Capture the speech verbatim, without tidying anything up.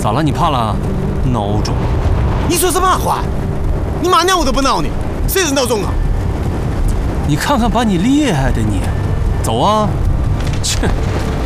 咋了？你怕了？孬种！ 你说什么话？你妈娘我都不闹你，谁是孬种啊？ 你看看把你厉害的你，走啊！切。